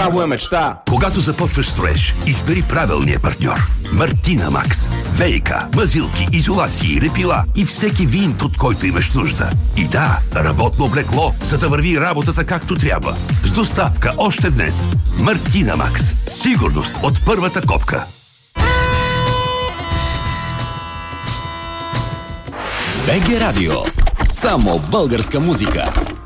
Право е мечта. Когато започваш строеж, избери правилния партньор. Мартина Макс. ВиК, мазилки, изолации, репила и всеки винт, от който имаш нужда. И да, работно облекло, за да върви работата както трябва. С доставка още днес. Мартина Макс. Сигурност от първата копка. БГ Радио. Само българска музика.